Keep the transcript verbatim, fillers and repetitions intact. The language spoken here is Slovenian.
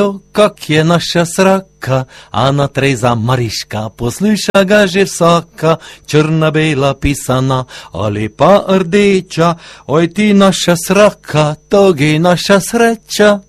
как je naša sraka, Ana Treza Mariška, posluša ga že vsaka, črna, bela pisana, ali pa rdeča, oj ti naša sraka, togi naša sreča.